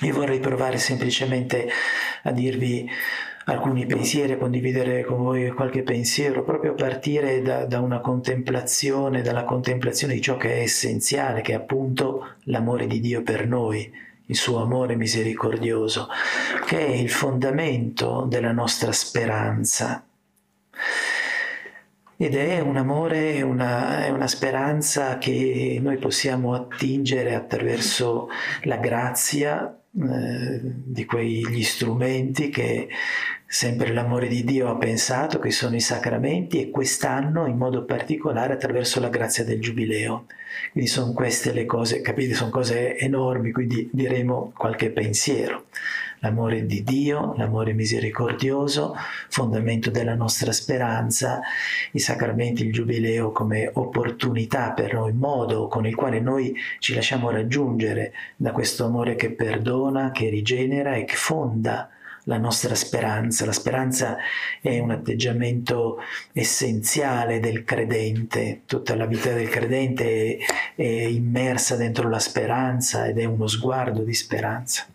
Io vorrei provare semplicemente a dirvi alcuni pensieri, a condividere con voi qualche pensiero, proprio a partire da una contemplazione, dalla contemplazione di ciò che è essenziale, che è appunto l'amore di Dio per noi, il suo amore misericordioso, che è il fondamento della nostra speranza. Ed è un amore, è una speranza che noi possiamo attingere attraverso la grazia di quegli strumenti che sempre l'amore di Dio ha pensato, che sono i sacramenti, e quest'anno in modo particolare attraverso la grazia del Giubileo. Quindi sono queste le cose, capite, sono cose enormi, quindi diremo qualche pensiero. L'amore di Dio, l'amore misericordioso, fondamento della nostra speranza, i sacramenti, il Giubileo come opportunità per noi, modo con il quale noi ci lasciamo raggiungere da questo amore che perdona, che rigenera e che fonda la nostra speranza. La speranza è un atteggiamento essenziale del credente, tutta la vita del credente è immersa dentro la speranza ed è uno sguardo di speranza.